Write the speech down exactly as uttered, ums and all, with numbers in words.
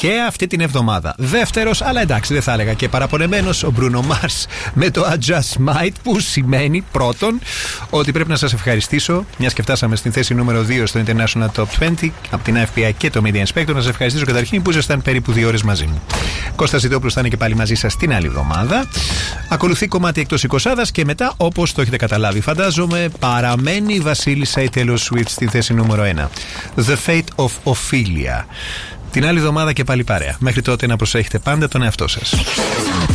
και αυτή την εβδομάδα. Δεύτερος, αλλά εντάξει, δεν θα έλεγα και παραπονεμένος, ο Bruno Mars με το I Just Might, που σημαίνει πρώτον ότι πρέπει να σας ευχαριστήσω, μιας και φτάσαμε στην θέση νούμερο δύο στο International Top είκοσι από την Εφ Μπι Άι και το Media Inspector. Να σας ευχαριστήσω καταρχήν που ήσασταν περίπου δύο ώρες μαζί μου. Κώστας Ζητόπουλος θα είναι και πάλι μαζί σας την άλλη εβδομάδα. Ακολουθεί κομμάτι εκτός εικοσάδας και μετά, όπως το έχετε καταλάβει, φαντάζομαι, παραμένει η Βασίλισσα η Taylor Swift στη θέση νούμερο ένα. The Fate of Ophelia. Την άλλη εβδομάδα και πάλι παρέα. Μέχρι τότε να προσέχετε πάντα τον εαυτό σας.